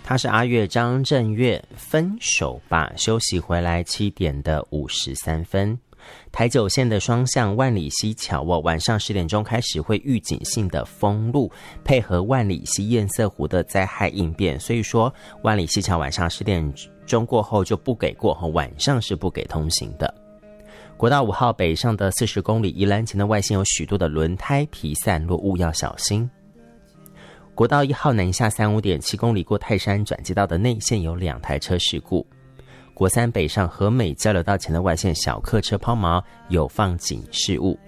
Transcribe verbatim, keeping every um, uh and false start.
他是阿月张震岳，分手吧，休息回来七点的五十三分。台九线的双向万里溪桥哦，晚上十点钟开始会预警性的封路，配合万里溪堰塞湖的灾害应变，所以说万里溪桥晚上十点钟过后就不给过，晚上是不给通行的。国道五号北上的四十公里宜兰前的外线有许多的轮胎皮散落雾，要小心。国道一号南下三五点七公里过泰山转接道的内线有两台车事故。国三北上和美交流道前的外线小客车抛锚，有放警示物。